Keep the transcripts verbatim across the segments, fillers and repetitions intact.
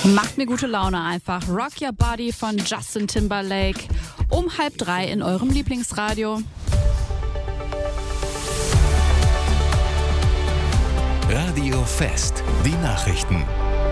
Macht mir gute Laune einfach. Rock Your Body von Justin Timberlake. Um halb drei in eurem Lieblingsradio. Radio Fest, die Nachrichten.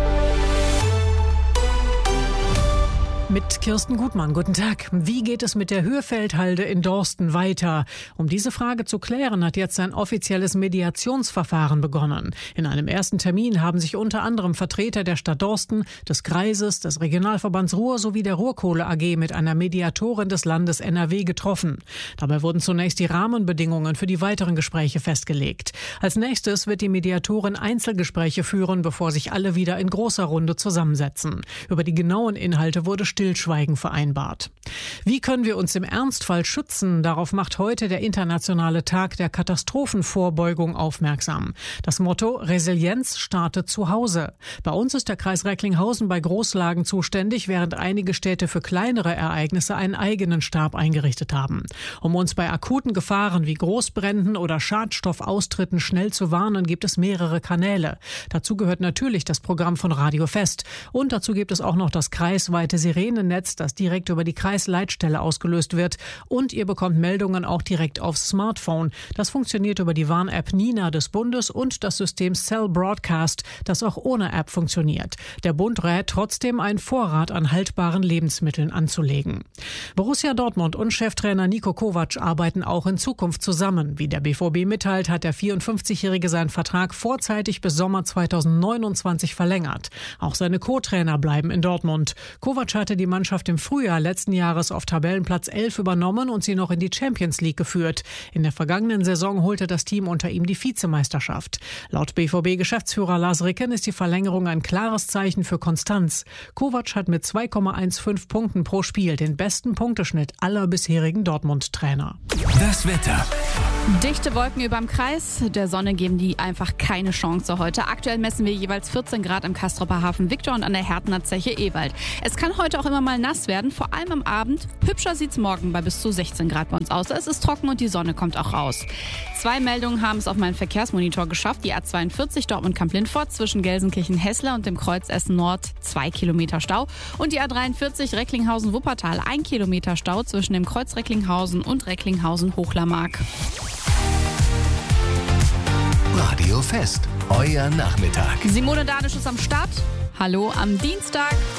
Mit Kirsten Gutmann, guten Tag. Wie geht es mit der Hürfeldhalde in Dorsten weiter? Um diese Frage zu klären, hat jetzt ein offizielles Mediationsverfahren begonnen. In einem ersten Termin haben sich unter anderem Vertreter der Stadt Dorsten, des Kreises, des Regionalverbands Ruhr sowie der Ruhrkohle A G mit einer Mediatorin des Landes N R W getroffen. Dabei wurden zunächst die Rahmenbedingungen für die weiteren Gespräche festgelegt. Als nächstes wird die Mediatorin Einzelgespräche führen, bevor sich alle wieder in großer Runde zusammensetzen. Über die genauen Inhalte wurde Stillschweigen vereinbart. Wie können wir uns im Ernstfall schützen? Darauf macht heute der Internationale Tag der Katastrophenvorbeugung aufmerksam. Das Motto Resilienz startet zu Hause. Bei uns ist der Kreis Recklinghausen bei Großlagen zuständig, während einige Städte für kleinere Ereignisse einen eigenen Stab eingerichtet haben. Um uns bei akuten Gefahren wie Großbränden oder Schadstoffaustritten schnell zu warnen, gibt es mehrere Kanäle. Dazu gehört natürlich das Programm von Radio Fest. Und dazu gibt es auch noch das kreisweite Sirenennetz, das direkt über die Kreisleitstelle ausgelöst wird. Und ihr bekommt Meldungen auch direkt aufs Smartphone. Das funktioniert über die Warn-App Nina des Bundes und das System Cell Broadcast, das auch ohne App funktioniert. Der Bund rät trotzdem, einen Vorrat an haltbaren Lebensmitteln anzulegen. Borussia Dortmund und Cheftrainer Niko Kovac arbeiten auch in Zukunft zusammen. Wie der B V B mitteilt, hat der vierundfünfzigjährige seinen Vertrag vorzeitig bis Sommer zweitausendneunundzwanzig verlängert. Auch seine Co-Trainer bleiben in Dortmund. Kovac hatte die Mannschaft im Frühjahr letzten Jahres auf Tabellenplatz elf übernommen und sie noch in die Champions League geführt. In der vergangenen Saison holte das Team unter ihm die Vizemeisterschaft. Laut B V B-Geschäftsführer Lars Ricken ist die Verlängerung ein klares Zeichen für Konstanz. Kovac hat mit zwei Komma fünfzehn Punkten pro Spiel den besten Punkteschnitt aller bisherigen Dortmund-Trainer. Das Wetter. Dichte Wolken überm Kreis. Der Sonne geben die einfach keine Chance heute. Aktuell messen wir jeweils vierzehn Grad im Castropper Hafen Viktor und an der Härtner Zeche Ewald. Es kann heute auch immer mal nass werden, vor allem am Abend. Hübscher sieht's morgen bei bis zu sechzehn Grad bei uns aus. Es ist trocken und die Sonne kommt auch raus. Zwei Meldungen haben es auf meinen Verkehrsmonitor geschafft. Die A zweiundvierzig Dortmund-Kamp-Lindfort zwischen Gelsenkirchen-Hessler und dem Kreuz Essen Nord zwei Kilometer Stau. Und die A dreiundvierzig Recklinghausen-Wuppertal ein Kilometer Stau zwischen dem Kreuz Recklinghausen und Recklinghausen-Hochlermark. Radio Fest, euer Nachmittag. Simone Danisch ist am Start. Hallo am Dienstag.